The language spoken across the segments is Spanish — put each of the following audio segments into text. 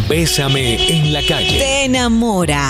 Bésame en la calle. Te enamora.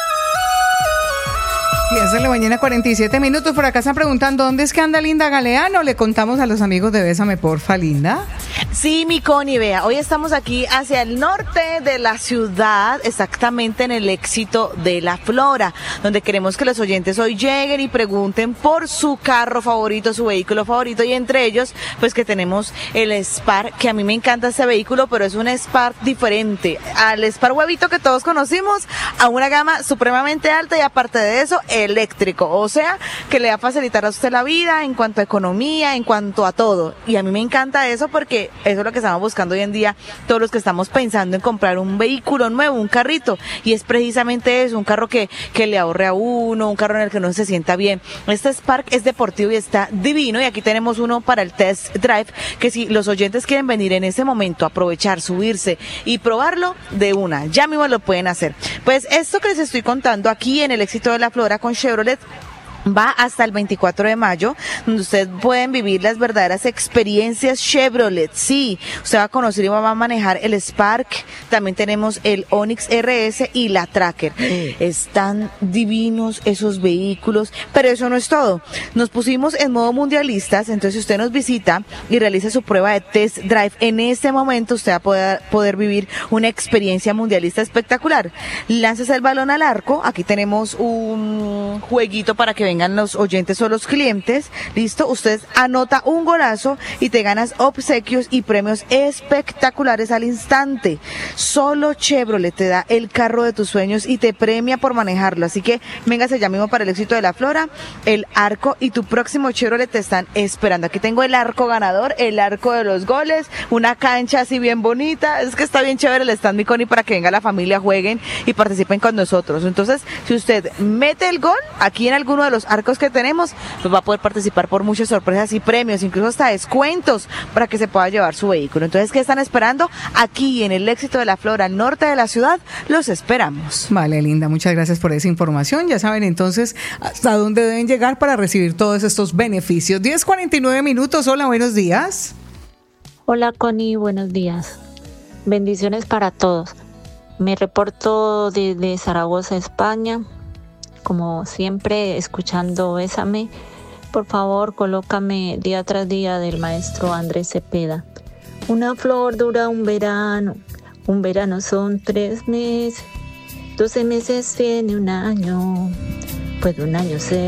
10 de la mañana, 47 minutos. Por acá están preguntando, ¿dónde es que anda Linda Galeano? Le contamos a los amigos de Bésame, porfa, Linda. Sí, mi Connie, vea, hoy estamos aquí hacia el norte de la ciudad, exactamente en el Éxito de la Flora, donde queremos que los oyentes hoy lleguen y pregunten por su carro favorito, su vehículo favorito, y entre ellos, pues que tenemos el Spark, que a mí me encanta este vehículo, pero es un Spark diferente al Spark huevito que todos conocimos, a una gama supremamente alta y aparte de eso, eléctrico, o sea, que le va a facilitar a usted la vida en cuanto a economía, en cuanto a todo, y a mí me encanta eso porque eso es lo que estamos buscando hoy en día, todos los que estamos pensando en comprar un vehículo nuevo, un carrito, y es precisamente eso, un carro que le ahorre a uno, un carro en el que uno se sienta bien. Este Spark es deportivo y está divino, y aquí tenemos uno para el test drive, que si los oyentes quieren venir en este momento, aprovechar, subirse y probarlo de una, ya mismo lo pueden hacer. Pues esto que les estoy contando aquí en el Éxito de la Flora con Chevrolet va hasta el 24 de mayo, donde ustedes pueden vivir las verdaderas experiencias Chevrolet. Sí, usted va a conocer y va a manejar el Spark, también tenemos el Onix RS y la Tracker. Están divinos esos vehículos, pero eso no es todo. Nos pusimos en modo mundialistas, entonces si usted nos visita y realiza su prueba de test drive, en este momento usted va a poder vivir una experiencia mundialista espectacular. Láncese el balón al arco, aquí tenemos un jueguito para que vengan los oyentes o los clientes, listo, usted anota un golazo y te ganas obsequios y premios espectaculares al instante. Solo Chevrolet te da el carro de tus sueños y te premia por manejarlo, así que véngase ya mismo para el Éxito de la Flora, el arco y tu próximo Chevrolet te están esperando. Aquí tengo el arco ganador, el arco de los goles, una cancha así bien bonita, es que está bien chévere el stand, mi Connie, para que venga la familia, jueguen y participen con nosotros. Entonces, si usted mete el gol aquí en alguno de los arcos que tenemos, pues va a poder participar por muchas sorpresas y premios, incluso hasta descuentos para que se pueda llevar su vehículo. Entonces, ¿qué están esperando? Aquí en el Éxito de la Flora, al norte de la ciudad, los esperamos. Vale, Linda, muchas gracias por esa información. Ya saben entonces hasta dónde deben llegar para recibir todos estos beneficios. 10:49 minutos. Hola, buenos días. Hola, Connie, buenos días. Bendiciones para todos. Me reporto desde Zaragoza, España. Como siempre, escuchando Bésame. Por favor, colócame Día tras Día del maestro Andrés Cepeda. Una flor dura un verano son 3 meses, 12 meses tiene un año, pues de un año se